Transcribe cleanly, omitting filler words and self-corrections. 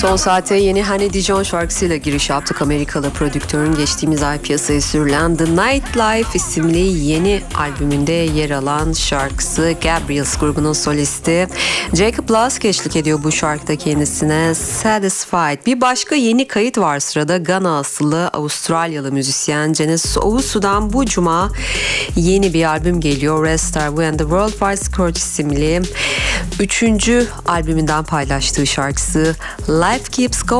Son saate yeni Hani Dijon şarkısıyla giriş yaptık. Amerikalı prodüktörün geçtiğimiz ay piyasaya sürülen The Nightlife isimli yeni albümünde yer alan şarkısı. Gabriels grubunun solisti Jacob Lusk eşlik ediyor bu şarkıda kendisine. Satisfied. Bir başka yeni kayıt var sırada. Gana asıllı Avustralyalı müzisyen Janice Owusu'dan bu cuma yeni bir albüm geliyor. Restart When the World Wide Scourge isimli 3. albümünden paylaştığı şarkısı Life Keeps Going.